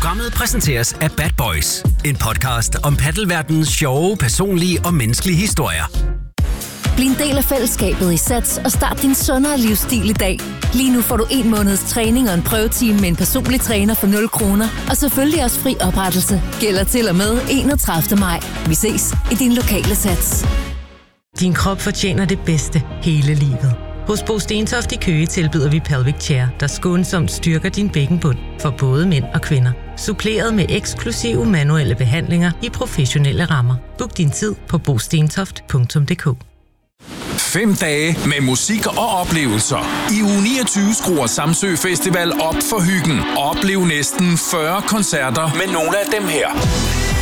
Programmet præsenteres af Bad Boys. En podcast om paddelverdenens sjove, personlige og menneskelige historier. Bliv en del af fællesskabet i Sats og start din sundere livsstil i dag. Lige nu får du 1 måneds træning og en prøvetime med en personlig træner for 0 kroner. Og selvfølgelig også fri oprettelse. Gælder til og med 31. maj. Vi ses i din lokale Sats. Din krop fortjener det bedste hele livet. Hos Bo Stentoft i Køge tilbyder vi Pelvic Chair, der skånsomt styrker din bækkenbund for både mænd og kvinder. Suppleret med eksklusive manuelle behandlinger i professionelle rammer. Book din tid på bostentoft.dk. 5 dage med musik og oplevelser. I uge 29 skruer Samsø Festival op for hyggen. Oplev næsten 40 koncerter med nogle af dem her.